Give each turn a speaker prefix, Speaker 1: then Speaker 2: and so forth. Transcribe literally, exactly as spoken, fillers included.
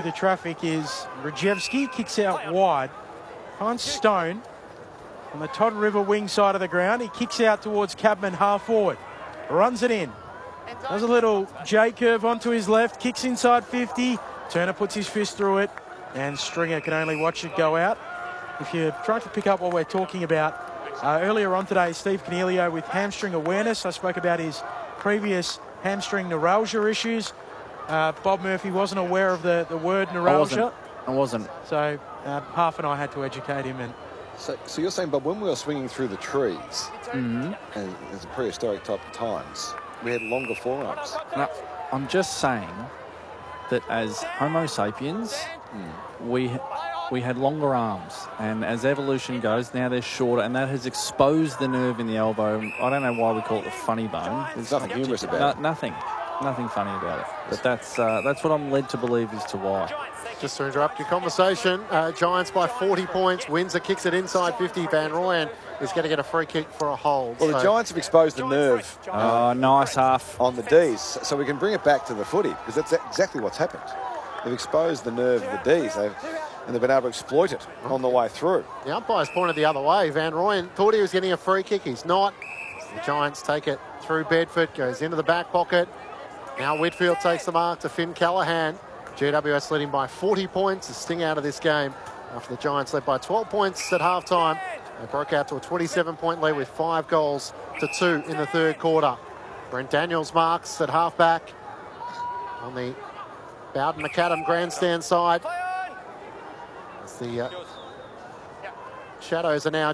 Speaker 1: the traffic is Rajewski, kicks out wide. Finds Stone on the Todd River wing side of the ground. He kicks out towards Cabman half forward. Runs it in. Does a little J curve onto his left. Kicks inside fifty. Turner puts his fist through it. And Stringer can only watch it go out. If you're trying to pick up what we're talking about, uh, earlier on today, Steve Coniglio with hamstring awareness. I spoke about his previous hamstring neuralgia issues. Uh, Bob Murphy wasn't aware of the, the word neuralgia.
Speaker 2: I wasn't. I wasn't.
Speaker 1: So uh, Half and I had to educate him. And
Speaker 3: So, so you're saying, Bob, when we were swinging through the trees,
Speaker 2: Mm-hmm.
Speaker 3: and it's a prehistoric type of times, we had longer forearms.
Speaker 2: No, I'm just saying that as Homo sapiens,
Speaker 3: Mm.
Speaker 2: we we had longer arms, and as evolution goes, now they're shorter, and that has exposed the nerve in the elbow. I don't know why we call it the funny bone.
Speaker 3: There's nothing humorous about
Speaker 2: no,
Speaker 3: it.
Speaker 2: Nothing, nothing funny about it. But that's uh, that's what I'm led to believe as to why.
Speaker 4: Just to interrupt your conversation, uh, Giants by forty points. Windsor kicks it inside fifty. Van Rooyen is going to get a free kick for a hold.
Speaker 3: Well, the
Speaker 4: So-
Speaker 3: Giants have exposed the nerve
Speaker 2: Oh, nice half.
Speaker 3: on the Ds, so we can bring it back to the footy, because that's exactly what's happened. They've exposed the nerve of the Ds, they've, and they've been able to exploit it on the way through.
Speaker 4: The umpire's pointed the other way. Van Rooyen thought he was getting a free kick. He's not. The Giants take it through Bedford, goes into the back pocket. Now Whitfield takes the mark to Finn Callaghan. G W S leading by forty points. A sting out of this game after the Giants led by twelve points at halftime. They broke out to a twenty-seven point lead with five goals to two in the third quarter. Brent Daniels marks at halfback on the Bowden McAdam grandstand side. As the uh, Shadows are now